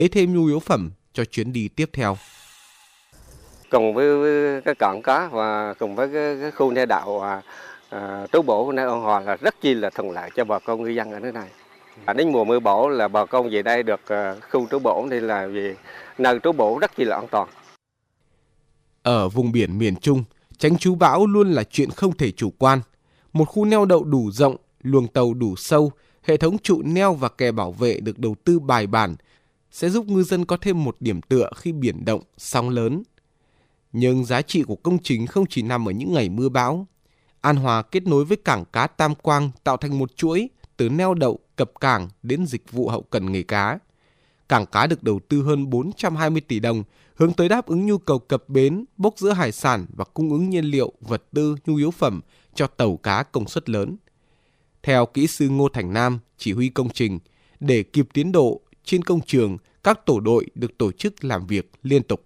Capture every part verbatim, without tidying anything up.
lấy thêm nhu yếu phẩm cho chuyến đi tiếp theo. Cùng với, với cái cảng cá và cùng với cái, cái khu neo đậu và à, trú bổ của An Hòa là rất chi là thuận lợi cho bà con ngư dân ở nơi này. À, đến mùa mưa bão là bà con về đây được à, khu trú bổ nên là về nơi trú bổ rất chi là an toàn. Ở vùng biển miền Trung, tránh trú bão luôn là chuyện không thể chủ quan. Một khu neo đậu đủ rộng, luồng tàu đủ sâu, hệ thống trụ neo và kè bảo vệ được đầu tư bài bản sẽ giúp ngư dân có thêm một điểm tựa khi biển động, sóng lớn. Nhưng giá trị của công trình không chỉ nằm ở những ngày mưa bão. An Hòa kết nối với cảng cá Tam Quang tạo thành một chuỗi từ neo đậu, cập cảng đến dịch vụ hậu cần nghề cá. Cảng cá được đầu tư hơn bốn trăm hai mươi tỷ đồng, hướng tới đáp ứng nhu cầu cập bến, bốc rỡ hải sản và cung ứng nhiên liệu, vật tư, nhu yếu phẩm cho tàu cá công suất lớn. Theo kỹ sư Ngô Thành Nam, chỉ huy công trình, để kịp tiến độ, trên công trường, các tổ đội được tổ chức làm việc liên tục.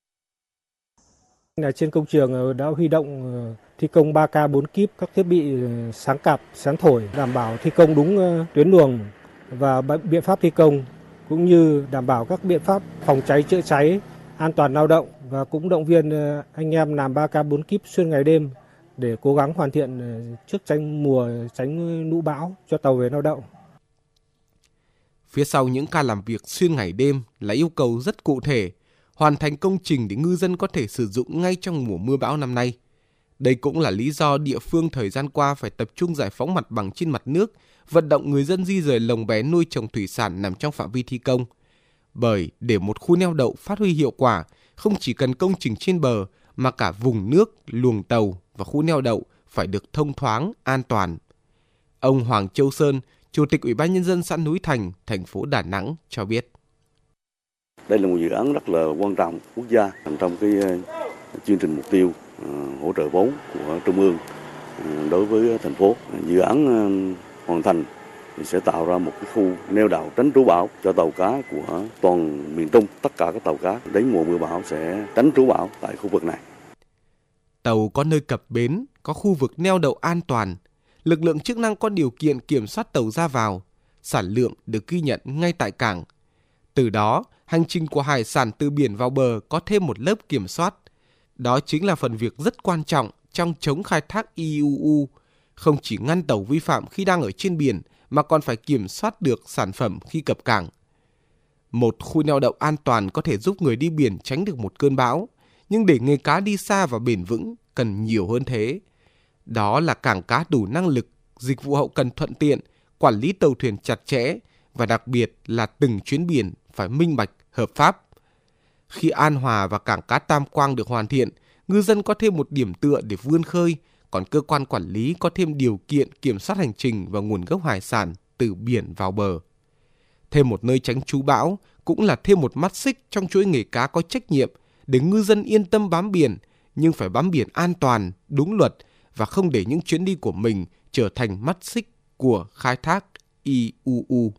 Trên công trường đã huy động thi công ba ca bốn kíp, các thiết bị sáng cạp, sáng thổi, đảm bảo thi công đúng tuyến luồng và biện pháp thi công, cũng như đảm bảo các biện pháp phòng cháy chữa cháy, an toàn lao động, và cũng động viên anh em làm ba ca bốn kíp xuyên ngày đêm để cố gắng hoàn thiện trước tránh mùa tránh lũ bão cho tàu về lao động. Phía sau những ca làm việc xuyên ngày đêm là yêu cầu rất cụ thể, hoàn thành công trình để ngư dân có thể sử dụng ngay trong mùa mưa bão năm nay. Đây cũng là lý do địa phương thời gian qua phải tập trung giải phóng mặt bằng trên mặt nước, vận động người dân di rời lồng bé nuôi trồng thủy sản nằm trong phạm vi thi công. Bởi để một khu neo đậu phát huy hiệu quả, không chỉ cần công trình trên bờ mà cả vùng nước, luồng tàu và khu neo đậu phải được thông thoáng, an toàn. Ông Hoàng Châu Sơn, Chủ tịch Ủy ban Nhân dân xã Núi Thành, thành phố Đà Nẵng cho biết. Đây là một dự án rất là quan trọng quốc gia nằm trong cái chương trình mục tiêu uh, hỗ trợ vốn của Trung ương uh, đối với thành phố. Dự án uh, hoàn thành thì sẽ tạo ra một cái khu neo đậu tránh trú bão cho tàu cá của toàn miền Trung. Tất cả các tàu cá đến mùa mưa bão sẽ tránh trú bão tại khu vực này. Tàu có nơi cập bến, có khu vực neo đậu an toàn. Lực lượng chức năng có điều kiện kiểm soát tàu ra vào. Sản lượng được ghi nhận ngay tại cảng. Từ đó, hành trình của hải sản từ biển vào bờ có thêm một lớp kiểm soát. Đó chính là phần việc rất quan trọng trong chống khai thác i u u. Không chỉ ngăn tàu vi phạm khi đang ở trên biển, mà còn phải kiểm soát được sản phẩm khi cập cảng. Một khu neo đậu an toàn có thể giúp người đi biển tránh được một cơn bão, nhưng để nghề cá đi xa và bền vững cần nhiều hơn thế. Đó là cảng cá đủ năng lực, dịch vụ hậu cần thuận tiện, quản lý tàu thuyền chặt chẽ và đặc biệt là từng chuyến biển phải minh bạch, hợp pháp. Khi An Hòa và cảng cá Tam Quang được hoàn thiện, ngư dân có thêm một điểm tựa để vươn khơi, còn cơ quan quản lý có thêm điều kiện kiểm soát hành trình và nguồn gốc hải sản từ biển vào bờ. Thêm một nơi tránh trú bão cũng là thêm một mắt xích trong chuỗi nghề cá có trách nhiệm để ngư dân yên tâm bám biển, nhưng phải bám biển an toàn, đúng luật và không để những chuyến đi của mình trở thành mắt xích của khai thác i u u.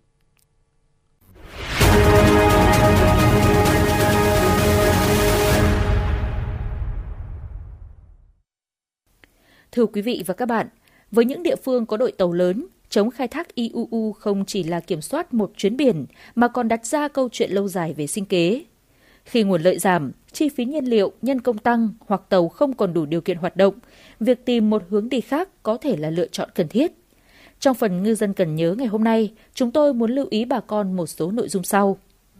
Thưa quý vị và các bạn, với những địa phương có đội tàu lớn, chống khai thác i u u không chỉ là kiểm soát một chuyến biển mà còn đặt ra câu chuyện lâu dài về sinh kế. Khi nguồn lợi giảm, chi phí nhiên liệu, nhân công tăng hoặc tàu không còn đủ điều kiện hoạt động, việc tìm một hướng đi khác có thể là lựa chọn cần thiết. Trong phần Ngư dân cần nhớ ngày hôm nay, chúng tôi muốn lưu ý bà con một số nội dung sau.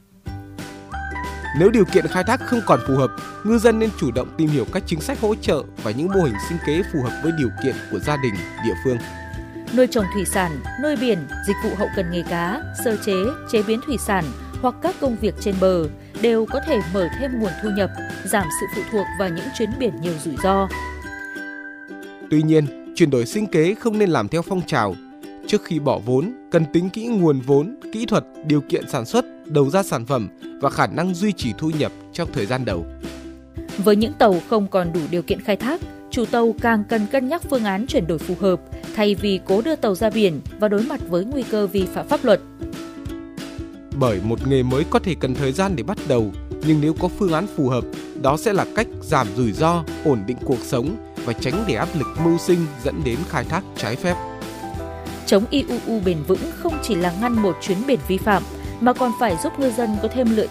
Nếu điều kiện khai thác không còn phù hợp, ngư dân nên chủ động tìm hiểu các chính sách hỗ trợ và những mô hình sinh kế phù hợp với điều kiện của gia đình, địa phương. Nuôi trồng thủy sản, nuôi biển, dịch vụ hậu cần nghề cá, sơ chế, chế biến thủy sản hoặc các công việc trên bờ đều có thể mở thêm nguồn thu nhập, giảm sự phụ thuộc vào những chuyến biển nhiều rủi ro. Tuy nhiên, chuyển đổi sinh kế không nên làm theo phong trào. Trước khi bỏ vốn, cần tính kỹ nguồn vốn, kỹ thuật, điều kiện sản xuất, đầu ra sản phẩm và khả năng duy trì thu nhập trong thời gian đầu. Với những tàu không còn đủ điều kiện khai thác, chủ tàu càng cần cân nhắc phương án chuyển đổi phù hợp thay vì cố đưa tàu ra biển và đối mặt với nguy cơ vi phạm pháp luật. Bởi một nghề mới có thể cần thời gian để bắt đầu, nhưng nếu có phương án phù hợp, đó sẽ là cách giảm rủi ro, ổn định cuộc sống và tránh để áp lực mưu sinh dẫn đến khai thác trái phép. Chống i u u bền vững không chỉ là ngăn một chuyến biển vi phạm, mà còn phải giúp ngư dân có thêm lựa